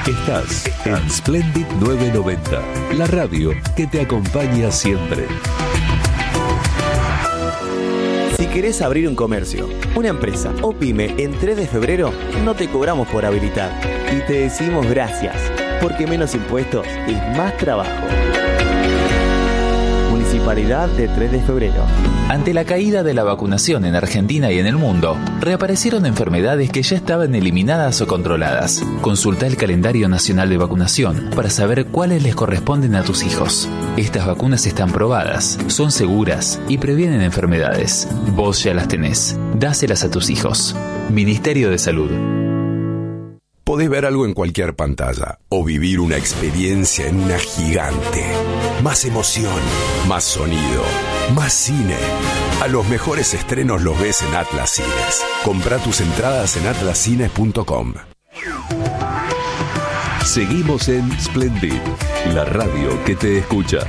Estás en Splendid 990, la radio que te acompaña siempre. Si querés abrir un comercio, una empresa o pyme en 3 de febrero, no te cobramos por habilitar. Y te decimos gracias, porque menos impuestos es más trabajo. Municipalidad de 3 de febrero. Ante la caída de la vacunación en Argentina y en el mundo, reaparecieron enfermedades que ya estaban eliminadas o controladas. Consulta el calendario nacional de vacunación para saber cuáles les corresponden a tus hijos. Estas vacunas están probadas, son seguras y previenen enfermedades. Vos ya las tenés. Dáselas a tus hijos. Ministerio de Salud. Podés ver algo en cualquier pantalla o vivir una experiencia en una gigante. Más emoción, más sonido, más cine. A los mejores estrenos los ves en Atlas Cines. Comprá tus entradas en atlascines.com. Seguimos en Splendid, la radio que te escucha.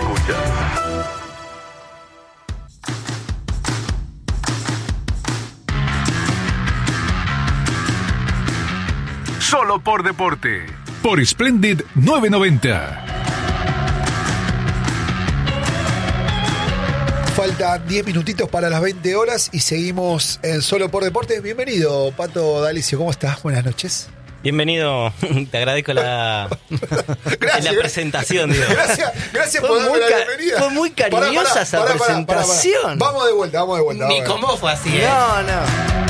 Solo por deporte. Por Splendid 990. Faltan 10 minutitos para las 20 horas y seguimos en Solo por Deportes. Bienvenido, Pato D'Alessio. ¿Cómo estás? Buenas noches. Bienvenido. Te agradezco la presentación. Digo. Gracias por darme la bienvenida. Fue muy cariñosa esa presentación. Vamos de vuelta. Ni con vos fue así, ¿eh? No.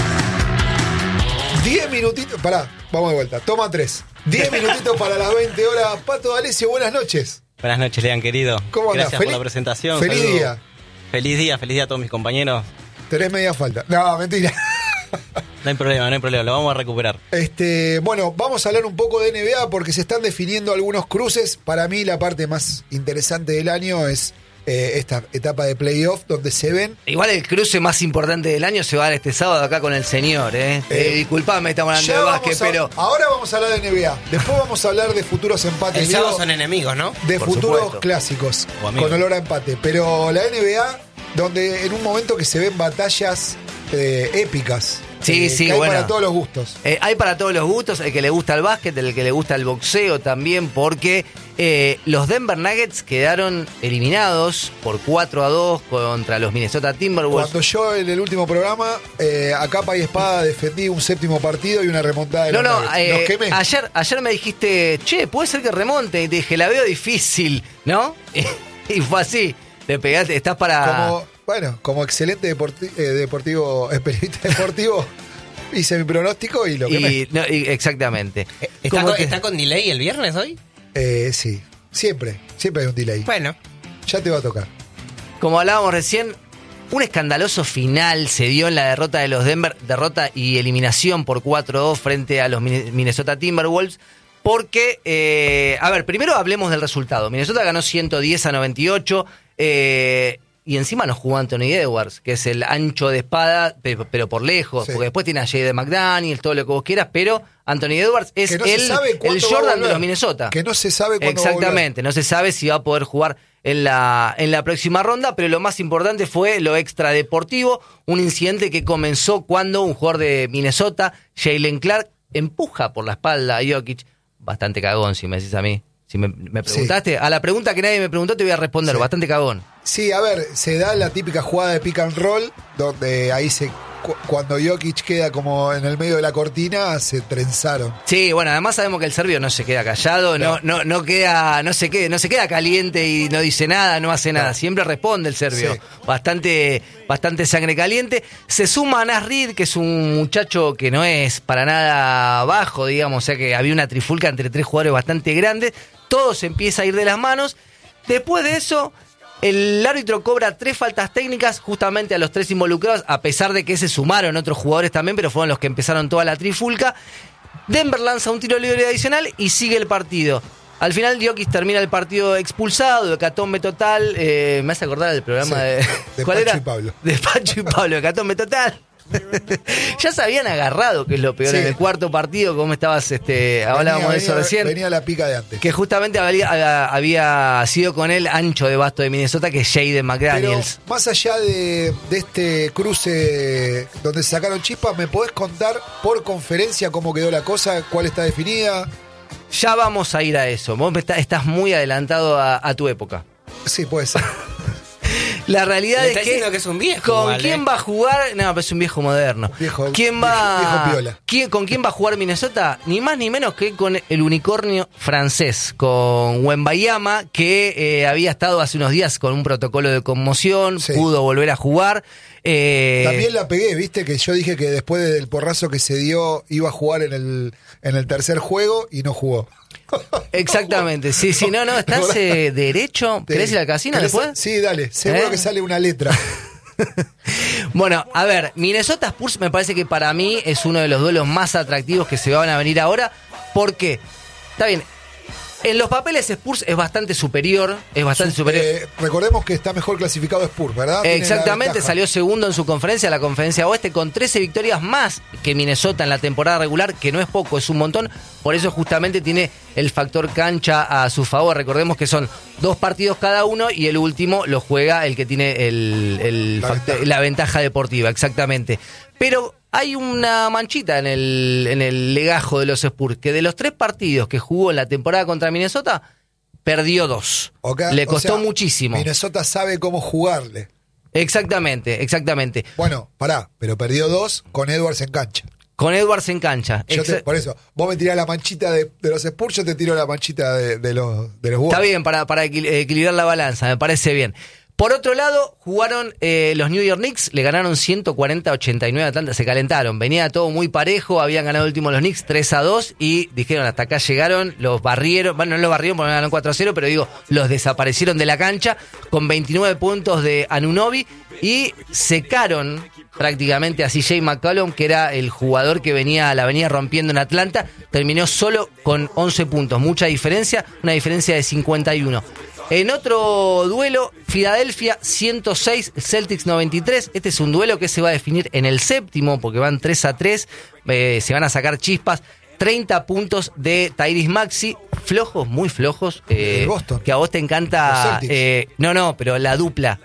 10 minutitos. Vamos de vuelta. Toma 3. 10 minutitos para las 20 horas. Pato D'Alessio, buenas noches. Buenas noches, Lean, querido. ¿Cómo andás? Gracias por la presentación. Feliz día. Feliz día a todos mis compañeros. Tenés media falta. No, mentira. No hay problema, lo vamos a recuperar. Bueno, vamos a hablar un poco de NBA porque se están definiendo algunos cruces. Para mí la parte más interesante del año es esta etapa de playoff donde se ven. Igual el cruce más importante del año se va a dar este sábado acá con el señor, disculpame, estamos hablando de básquet, pero ahora vamos a hablar de NBA. Después vamos a hablar de futuros empates. El sábado son enemigos, ¿no? De Por futuros supuesto. clásicos con olor a empate. Pero la NBA, donde en un momento que se ven batallas épicas. Sí, que hay bueno. para todos los gustos. Hay para todos los gustos, el que le gusta el básquet, el que le gusta el boxeo también, porque los Denver Nuggets quedaron eliminados por 4-2 contra los Minnesota Timberwolves. Cuando yo en el último programa, a capa y espada, defendí un séptimo partido y una remontada de los Nuggets. Los quemé. Ayer me dijiste, che, puede ser que remonte, y te dije, la veo difícil, ¿no? Y fue así, te pegaste, estás para... Como excelente periodista deportivo, hice mi pronóstico y lo quemé. Exactamente. ¿Está con delay el viernes hoy? Sí, siempre hay un delay. Bueno. Ya te va a tocar. Como hablábamos recién, un escandaloso final se dio en la derrota de los Denver, derrota y eliminación por 4-2 frente a los Minnesota Timberwolves. Porque, primero hablemos del resultado. Minnesota ganó 110-98, y encima no jugó Anthony Edwards, que es el ancho de espada, pero por lejos, porque después tiene a Jaden McDaniels, todo lo que vos quieras, pero Anthony Edwards es el Jordan de los Minnesota. Que no se sabe cuándo va a volver. Exactamente, no se sabe si va a poder jugar en la próxima ronda, pero lo más importante fue lo extradeportivo, un incidente que comenzó cuando un jugador de Minnesota, Jaylen Clark, empuja por la espalda a Jokic, bastante cagón si me decís a mí. Si me preguntaste, a la pregunta que nadie me preguntó te voy a responder, bastante cagón. Sí, a ver, se da la típica jugada de pick and roll, donde ahí cuando Jokic queda como en el medio de la cortina, se trenzaron. Sí, bueno, además sabemos que el serbio no se queda callado, no se queda caliente y no dice nada, no hace nada, siempre responde el serbio. Sí. Bastante sangre caliente. Se suma a Naz Reid, que es un muchacho que no es para nada bajo, digamos, o sea que había una trifulca entre 3 jugadores bastante grandes. Todo se empieza a ir de las manos. Después de eso, el árbitro cobra 3 faltas técnicas justamente a los 3 involucrados, a pesar de que se sumaron otros jugadores también, pero fueron los que empezaron toda la trifulca. Denver lanza un tiro libre adicional y sigue el partido. Al final Jokic termina el partido expulsado, hecatombe total. Me hace acordar del programa de ¿cuál era? De Pacho y Pablo, hecatombe total. Ya se habían agarrado, que es lo peor, en el cuarto partido, como estabas, hablábamos de eso recién. Venía la pica de antes. Que justamente había sido con el ancho de basto de Minnesota, que es Jaden McDaniels. Pero más allá de este cruce donde se sacaron chispas, ¿me podés contar por conferencia cómo quedó la cosa? ¿Cuál está definida? Ya vamos a ir a eso. Vos estás muy adelantado a tu época. Sí, puede ser. La realidad es que es un viejo. ¿Con igual, quién va a jugar? No, pero es un viejo moderno. Viejo Piola. piola. ¿Con quién va a jugar Minnesota? Ni más ni menos que con el unicornio francés, con Wembayama, que había estado hace unos días con un protocolo de conmoción, sí. Pudo volver a jugar. También la pegué, viste, que yo dije que después del porrazo que se dio iba a jugar en el tercer juego y no jugó. Exactamente, sí, no, ¿estás derecho? ¿Querés ir al casino después? Sí, dale, seguro que sale una letra. Bueno, a ver, Minnesota Spurs me parece que para mí es uno de los duelos más atractivos que se van a venir ahora, porque, está bien, en los papeles Spurs es bastante superior, Recordemos que está mejor clasificado Spurs, ¿verdad? Exactamente, salió segundo en su conferencia, la conferencia oeste, con 13 victorias más que Minnesota en la temporada regular, que no es poco, es un montón. Por eso justamente tiene el factor cancha a su favor. Recordemos que son 2 partidos cada uno y el último lo juega el que tiene la ventaja deportiva, exactamente. Pero hay una manchita en el legajo de los Spurs, que de los 3 partidos que jugó en la temporada contra Minnesota, perdió 2. Le costó muchísimo. Minnesota sabe cómo jugarle. Exactamente. Bueno, pero perdió 2 con Edwards en cancha. Con Edwards en cancha. Por eso, vos me tirás la manchita de los Spurs, yo te tiro la manchita de los Wolves. Está bien, para equilibrar la balanza, me parece bien. Por otro lado, jugaron los New York Knicks, le ganaron 140-89 a Atlanta, se calentaron, venía todo muy parejo, habían ganado último los Knicks 3-2 y dijeron hasta acá llegaron, los barrieron, bueno, no los barrieron porque ganaron 4-0, pero digo, los desaparecieron de la cancha con 29 puntos de Anunoby y secaron prácticamente a CJ McCollum, que era el jugador que la venía rompiendo en Atlanta, terminó solo con 11 puntos, mucha diferencia, una diferencia de 51. En otro duelo, Filadelfia 106, Celtics 93. Este es un duelo que se va a definir en el séptimo, porque van 3-3, se van a sacar chispas. 30 puntos de Tyrese Maxey, flojos, muy flojos. Boston. Que a vos te encanta. Pero la dupla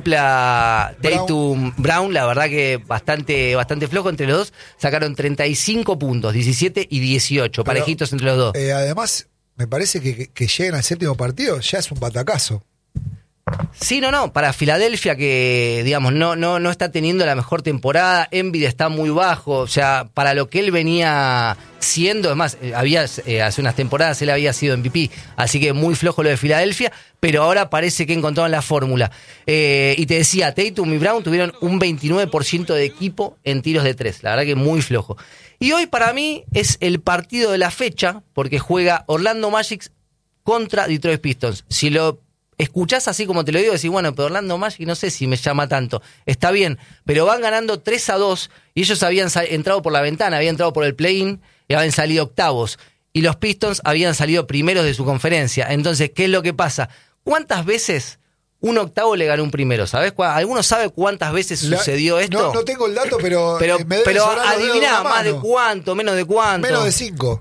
Tatum-Brown, la verdad que bastante flojo entre los dos. Sacaron 35 puntos, 17 y 18, parejitos entre los dos. Además, me parece que lleguen al séptimo partido ya es un batacazo. Sí, para Filadelfia, que digamos no está teniendo la mejor temporada, Embiid está muy bajo, o sea, para lo que él venía siendo, además, hace unas temporadas él había sido MVP, así que muy flojo lo de Filadelfia, pero ahora parece que encontraron la fórmula. Y te decía, Tatum y Brown tuvieron un 29% de equipo en tiros de 3, la verdad que muy flojo. Y hoy para mí es el partido de la fecha, porque juega Orlando Magic contra Detroit Pistons. Si lo escuchás así como te lo digo, decís, bueno, pero Orlando Magic no sé si me llama tanto. Está bien, pero van ganando 3-2 y ellos habían entrado por la ventana, habían entrado por el play-in y habían salido octavos. Y los Pistons habían salido primeros de su conferencia. Entonces, ¿qué es lo que pasa? ¿Cuántas veces un octavo le ganó un primero? ¿Sabés? ¿Alguno sabe cuántas veces sucedió esto? No tengo el dato, pero adiviná, más de cuánto, menos de cuánto. Menos de 5.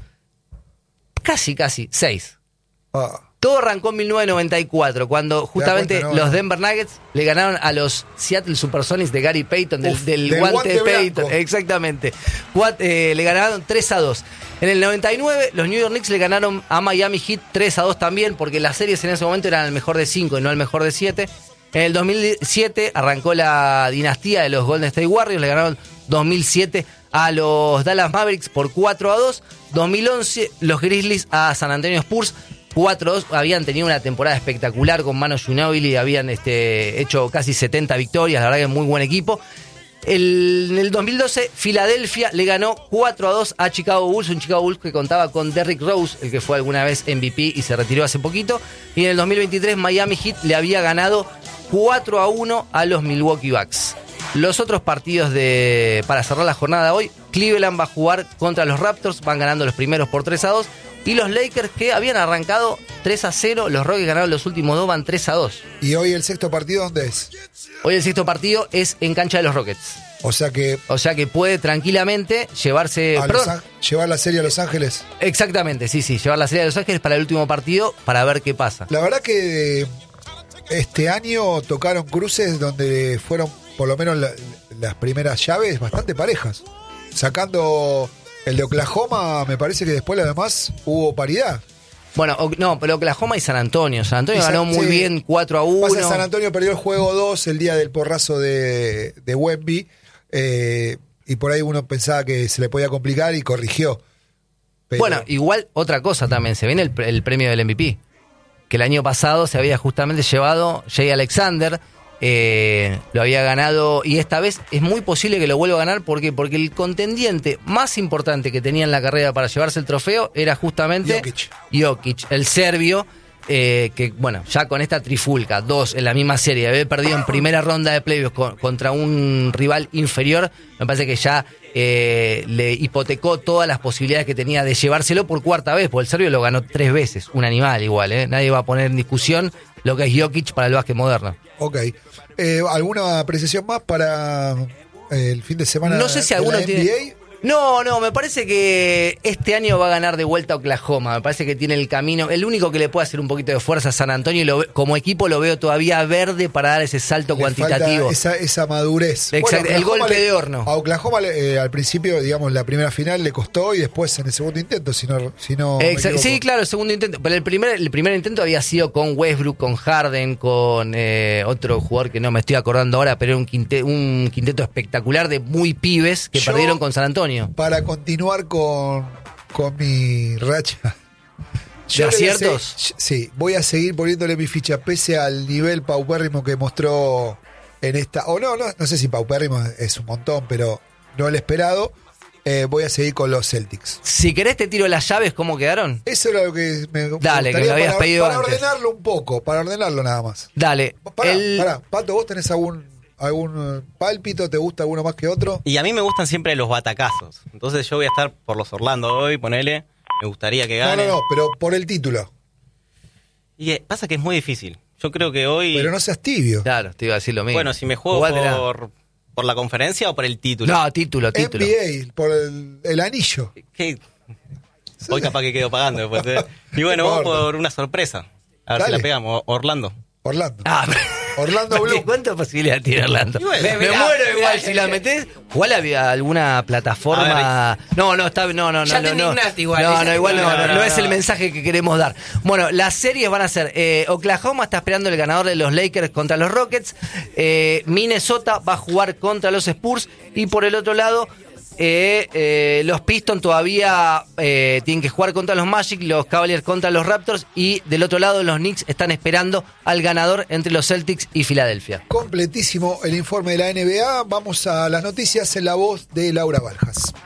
Casi, 6. Ah. Todo arrancó en 1994, cuando justamente los Denver Nuggets le ganaron a los Seattle Supersonics de Gary Payton, del guante Payton. Exactamente. Le ganaron 3-2. En el 99, los New York Knicks le ganaron a Miami Heat 3-2 también, porque las series en ese momento eran el mejor de 5 y no el mejor de 7. En el 2007 arrancó la dinastía de los Golden State Warriors, le ganaron 2007 a los Dallas Mavericks por 4-2. 2011, los Grizzlies a San Antonio Spurs 4-2, habían tenido una temporada espectacular con Manu Ginobili, habían hecho casi 70 victorias, la verdad que es muy buen equipo. En el 2012, Filadelfia le ganó 4-2 a Chicago Bulls, un Chicago Bulls que contaba con Derrick Rose, el que fue alguna vez MVP y se retiró hace poquito. Y en el 2023, Miami Heat le había ganado 4-1 a los Milwaukee Bucks. Los otros partidos para cerrar la jornada hoy, Cleveland va a jugar contra los Raptors, van ganando los primeros por 3-2. Y los Lakers, que habían arrancado 3-0, los Rockets ganaron los últimos 2, van 3-2. ¿Y hoy el sexto partido dónde es? Hoy el sexto partido es en cancha de los Rockets. O sea que puede tranquilamente llevar la serie a Los Ángeles. Exactamente, sí, llevar la serie a Los Ángeles para el último partido, para ver qué pasa. La verdad que este año tocaron cruces donde fueron por lo menos las primeras llaves bastante parejas. Sacando El de Oklahoma, me parece que después, además, hubo paridad. Bueno, no, pero Oklahoma y San Antonio. San Antonio ganó muy bien 4-1. Pasa, San Antonio perdió el juego 2 el día del porrazo de Wemby. Y por ahí uno pensaba que se le podía complicar y corrigió. Pero... Bueno, igual otra cosa también. Se viene el premio del MVP. Que el año pasado se había justamente llevado Jay Alexander. Lo había ganado y esta vez es muy posible que lo vuelva a ganar. ¿Por qué? Porque el contendiente más importante que tenía en la carrera para llevarse el trofeo era justamente Jokic, el serbio, que bueno, ya con esta trifulca, 2 en la misma serie, haber perdido en primera ronda de playoffs contra un rival inferior, me parece que ya le hipotecó todas las posibilidades que tenía de llevárselo por cuarta vez, porque el serbio lo ganó 3 veces, un animal igual, nadie va a poner en discusión lo que es Jokic para el básquet moderno. Ok. ¿Alguna apreciación más para el fin de semana? No sé si alguno tiene. No, me parece que este año va a ganar de vuelta Oklahoma. Me parece que tiene el camino. El único que le puede hacer un poquito de fuerza a San Antonio, como equipo lo veo todavía verde para dar ese salto cuantitativo. Esa madurez. Exacto, el golpe de horno. A Oklahoma al principio, digamos, la primera final le costó y después en el segundo intento, si no sí, claro, el segundo intento. Pero el primer intento había sido con Westbrook, con Harden, con otro jugador que no me estoy acordando ahora, pero era un quinteto espectacular de muy pibes que perdieron con San Antonio. Para continuar con mi racha ¿de aciertos? Sí, voy a seguir poniéndole mi ficha pese al nivel paupérrimo que mostró en esta. O no sé si paupérrimo es un montón, pero no el esperado. Voy a seguir con los Celtics. Si querés te tiro las llaves, ¿cómo quedaron? Eso era lo que me Dale, que lo habías pedido para antes. ordenarlo un poco, para ordenarlo nada más. Dale. Pará, Pato, ¿vos tenés algún pálpito? ¿Te gusta alguno más que otro? Y a mí me gustan siempre los batacazos. Entonces yo voy a estar por los Orlando hoy, ponele. Me gustaría que gane. No, pero por el título. Y pasa que es muy difícil. Yo creo que hoy... Pero no seas tibio. Claro, te iba a decir lo mismo. Bueno, si me juego por la conferencia o por el título. No, título. NBA, por el anillo. ¿Qué? Hoy capaz que quedo pagando después. Y bueno, vamos por una sorpresa. A ver si la pegamos. Orlando. Orlando Bloom. ¿Cuántas posibilidades tiene Orlando? Me muero igual si la metés. ¿Cuál había alguna plataforma? No, está no. Ya te indignaste igual. No es el mensaje que queremos dar. Bueno, las series van a ser Oklahoma está esperando el ganador de los Lakers contra los Rockets. Minnesota va a jugar contra los Spurs y por el otro lado los Pistons todavía tienen que jugar contra los Magic, los Cavaliers contra los Raptors y del otro lado los Knicks están esperando al ganador entre los Celtics y Filadelfia. Completísimo el informe de la NBA. Vamos a las noticias en la voz de Laura Baljas.